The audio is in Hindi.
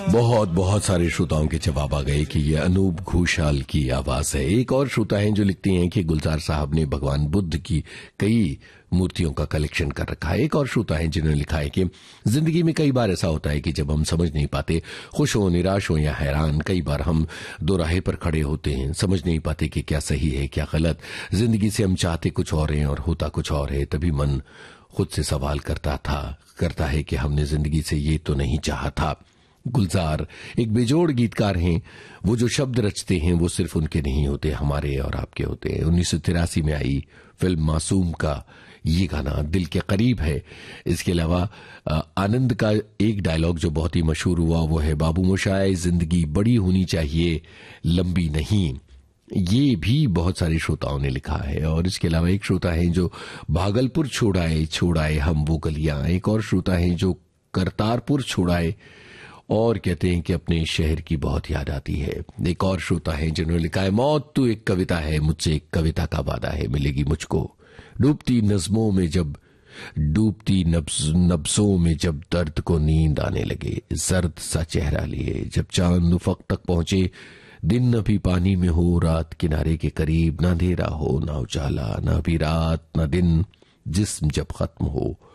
बहुत बहुत सारे श्रोताओं के जवाब आ गए कि ये अनूप घोषाल की आवाज है। एक और श्रोता हैं जो लिखती हैं कि गुलजार साहब ने भगवान बुद्ध की कई मूर्तियों का कलेक्शन कर रखा है। एक और श्रोता हैं जिन्होंने लिखा है कि जिंदगी में कई बार ऐसा होता है कि जब हम समझ नहीं पाते, खुश हो, निराश हो या हैरान, कई बार हम दो राहे पर खड़े होते हैं, समझ नहीं पाते कि क्या सही है क्या गलत। जिंदगी से हम चाहते कुछ और हैं और होता कुछ और है। तभी मन खुद से सवाल करता है कि हमने जिंदगी से ये तो नहीं चाहा था। गुलजार एक बेजोड़ गीतकार हैं। वो जो शब्द रचते हैं वो सिर्फ उनके नहीं होते, हमारे और आपके होते हैं। 1983 में आई फिल्म मासूम का ये गाना दिल के करीब है। इसके अलावा आनंद का एक डायलॉग जो बहुत ही मशहूर हुआ वो है, बाबू मोशाय जिंदगी बड़ी होनी चाहिए लंबी नहीं। ये भी बहुत सारे श्रोताओं ने लिखा है। और इसके अलावा एक श्रोता है जो भागलपुर छोड़ाए हम वो गलियां। एक और श्रोता है जो करतारपुर छोड़ाए और कहते हैं कि अपने शहर की बहुत याद आती है। एक और श्रोता है जिन्होंने लिखा है, मौत तो एक कविता है, मुझसे एक कविता का वादा है, मिलेगी मुझको। डूबती नब्जों में जब दर्द को नींद आने लगे, जर्द सा चेहरा लिए जब चांद उफक तक पहुंचे, दिन अभी पानी में हो, रात किनारे के करीब, ना अंधेरा हो ना उजाला, ना अभी रात ना दिन, जिस्म जब खत्म हो